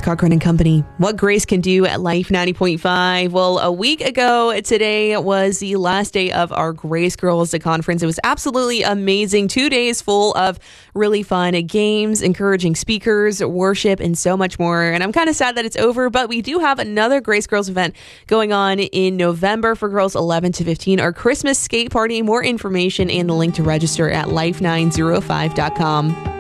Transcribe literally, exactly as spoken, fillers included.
Cochran and Company. What grace can do at Life ninety point five. Well, a week ago today was the last day of our Grace Girls Conference. It was absolutely amazing. Two days full of really fun games, encouraging speakers, worship, and so much more. And I'm kind of sad that it's over, but we do have another Grace Girls event going on in November for girls eleven to fifteen, our Christmas skate party. More information and the link to register at life nine oh five dot com.